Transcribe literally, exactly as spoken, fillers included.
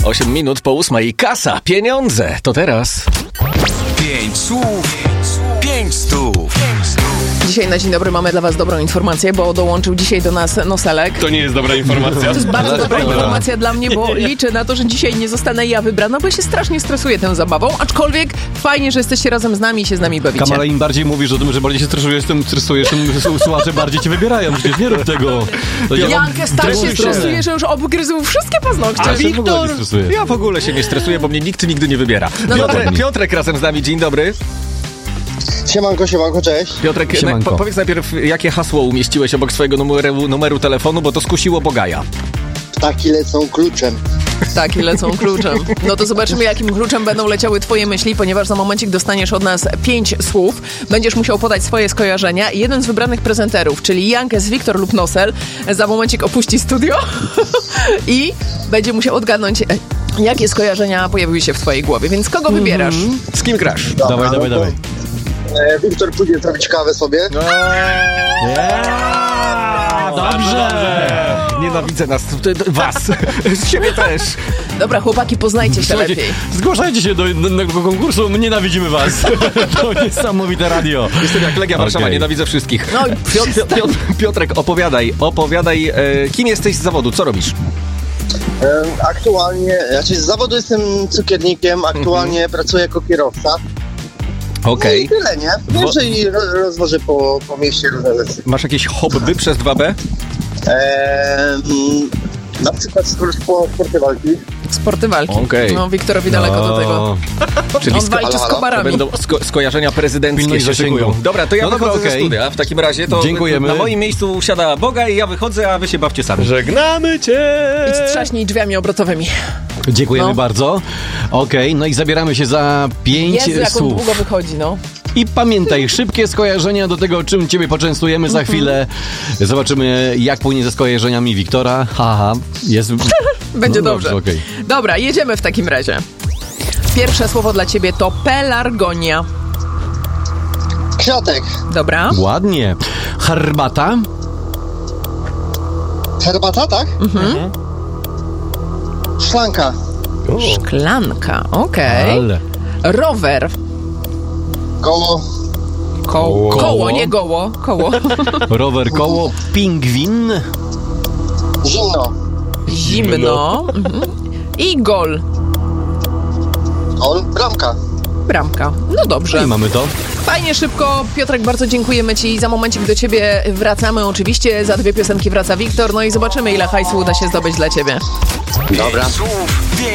osiem minut po ósmej. Kasa, pieniądze, to teraz. Pięć słów, pięć stów. Dzisiaj na Dzień Dobry mamy dla was dobrą informację, bo dołączył dzisiaj do nas Noselek. To nie jest dobra informacja. To jest bardzo dobra Dobra. informacja dla mnie, bo liczę na to, że dzisiaj nie zostanę ja wybrana, bo ja się strasznie stresuję tą zabawą, aczkolwiek fajnie, że jesteście razem z nami i się z nami bawicie. Kamala, im bardziej mówisz o tym, że bardziej się stresujesz, tym stresujesz, tym słuchacze bardziej cię wybierają. Przecież nie rób tego. To ja mam- Jankę tak się Stresuj stresuje, że już obgryzł wszystkie paznokcie. A Wiktor! Ja w ogóle się nie stresuję, bo mnie nikt nigdy nie wybiera. No Piotrek, dobra. Piotrek razem z nami, dzień dobry. Siemanko, siemanko, cześć. Piotrek, Siemanko. na, po, powiedz najpierw, jakie hasło umieściłeś obok swojego numeru, numeru telefonu, bo to skusiło Bogaja. Ptaki lecą kluczem. Tak, i lecą kluczem. No to zobaczymy, jakim kluczem będą leciały twoje myśli, ponieważ za momencik dostaniesz od nas pięć słów. Będziesz musiał podać swoje skojarzenia. Jeden z wybranych prezenterów, czyli Jankes, Wiktor lub Nosel, za momencik opuści studio i będzie musiał odgadnąć, jakie skojarzenia pojawiły się w twojej głowie. Więc kogo wybierasz? Z kim grasz? Dobra, Dawaj, dawaj, no to, dawaj. E, Wiktor pójdzie zrobić kawę sobie. Dobrze! Nienawidzę nas, t- t- was, z siebie też. Dobra, chłopaki, poznajcie się Słuchajcie, lepiej. zgłaszajcie się do jednego konkursu, my nienawidzimy was. To niesamowite radio. Jestem jak Legia Warszawa, Okej. nienawidzę wszystkich. No i Piotr, Piotr, Piotrek, opowiadaj, opowiadaj, e, kim jesteś z zawodu, co robisz? E, aktualnie, znaczy z zawodu jestem cukiernikiem, aktualnie pracuję jako kierowca. Okej. No i tyle, nie? Wo- Jeżdżę i ro- rozwożę po, po mieście różne rzeczy. Masz jakieś hobby przez dwa B? E, mm, na przykład skoro po sporty walki. sporty walki. Okej. No, Wiktorowi daleko do tego. Czyli On sko- walczy z halo, halo? komarami. będą sko- skojarzenia prezydenckie Pilnuj się zasięgu. szykują. Dobra, to ja No dobra, wychodzę ze okej. studia. W takim razie to Dziękujemy. na moim miejscu siada Boga i ja wychodzę, a wy się bawcie sami. Żegnamy cię! Idź trzaśnij drzwiami obrotowymi. Dziękujemy No. bardzo. Okej, no i zabieramy się za pięć Jezu, jak on słów. długo wychodzi, no. I pamiętaj, szybkie skojarzenia do tego, czym ciebie poczęstujemy za chwilę. Zobaczymy, jak płynie ze skojarzeniami Wiktora. Haha, jest... Będzie No dobrze. dobrze, okej. Dobra, jedziemy w takim razie. Pierwsze słowo dla ciebie to pelargonia. Kwiatek, Dobra. Ładnie. Herbata. herbata, tak? Mhm. Szklanka, Szklanka, okej. Ale. Rower. koło, Koło. Koło. Koło, nie goło. Koło. Rower, koło, pingwin. zimno, Zimno. Mhm. I gol. gol, bramka. Bramka. No dobrze. I mamy to. Fajnie, szybko. Piotrek, bardzo dziękujemy ci. Za momencik do ciebie wracamy oczywiście. Za dwie piosenki wraca Wiktor. No i zobaczymy, ile hajsu uda się zdobyć dla ciebie. Dobra. Słów,